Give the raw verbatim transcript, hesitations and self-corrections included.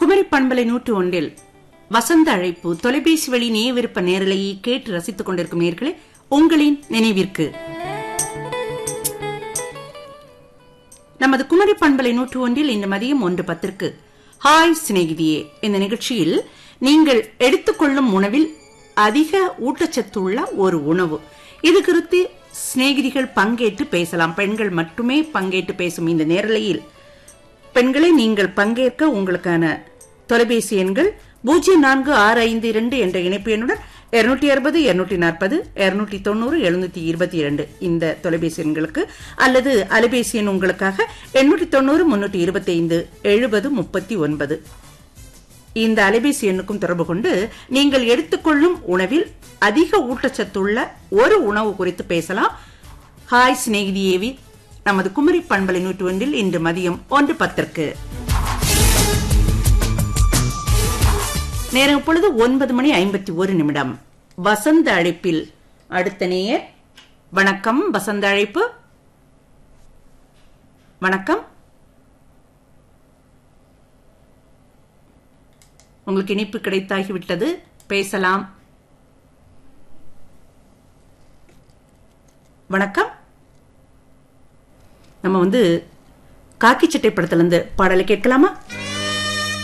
குமரி பண்பலை நூற்று ஒன்றில் வசந்த அழைப்பு தொலைபேசி வழி நேயவிருப்ப நேரலையை கேட்டு ரசித்துக் கொண்டிருக்கும் நேயர்களே, உங்களின் நினைவிற்கு நமது குமரி பண்பலை நூற்று ஒன்றில் இந்த மதியம் ஒன்று பத்திற்கு ஹாய் சிநேகிதியே இந்த நிகழ்ச்சியில் நீங்கள் எடுத்துக்கொள்ளும் உணவில் அதிக ஊட்டச்சத்துள்ள ஒரு உணவு, இது குறித்து சிநேகிதிகள் பங்கேற்று பேசலாம். பெண்கள் மட்டுமே பங்கேற்று பேசும் இந்த நேரலையில் பெண்களை நீங்கள் பங்கேற்க உங்களுக்கான தொலைபேசி எண்கள் பூஜ்ஜியம் நான்கு ஆறு ஐந்து இரண்டு என்ற இணைப்பு எண்ணுடன் இருநூற்றி அறுபது இருநூற்றி நாற்பது இருநூற்றி தொண்ணூறு எழுநூற்றி இருபத்தி இரண்டு இந்த தொலைபேசி எண்களுக்கு, அல்லது அலைபேசி எண் உங்களுக்காக எண்ணூற்றி தொண்ணூறு முன்னூற்றி இருபத்தி ஐந்து எழுபது முப்பத்தி ஒன்பது இந்த அலைபேசி எண்ணுக்கும் தொடர்பு கொண்டு நீங்கள் எடுத்துக்கொள்ளும் உணவில் அதிக ஊட்டச்சத்துள்ள ஒரு உணவு குறித்து பேசலாம். ஹாய் சிநேகிதியேவி நமது குமரி பண்பலை நூற்று ஒன்றில் இன்று மதியம் ஒன்று பத்திற்கு. நேரம் பொழுது ஒன்பது மணி ஐம்பத்தி ஒரு நிமிடம். வசந்த அழைப்பில் அடுத்த நேயர். வணக்கம். வசந்த அழைப்பு. வணக்கம். உங்களுக்கு இணைப்பு கிடைத்தாகிவிட்டது, பேசலாம். வணக்கம். நம்ம வந்து காக்கி சட்டை படத்துல இருந்து பாடலை கேட்கலாமா?